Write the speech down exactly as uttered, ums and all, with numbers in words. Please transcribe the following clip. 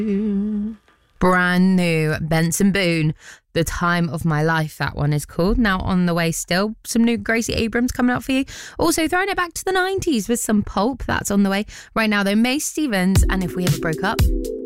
Brand new Benson Boone, The Time of My Life, that one is called. Now on the way still, some new Gracie Abrams coming up for you. Also throwing it back to the nineties with some Pulp, that's on the way. Right now though, Mae Stevens and If We Ever Broke Up.